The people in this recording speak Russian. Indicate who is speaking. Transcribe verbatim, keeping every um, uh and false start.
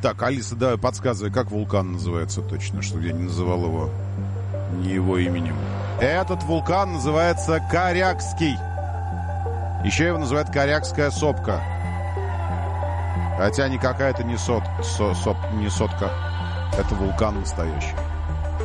Speaker 1: Так, Алиса, давай подсказывай, как вулкан называется точно, чтобы я не называл его не его именем. Этот вулкан называется Корякский. Еще его называют Корякская сопка. Хотя никакая это не, сот, со, соп, не сотка. Это вулкан настоящий.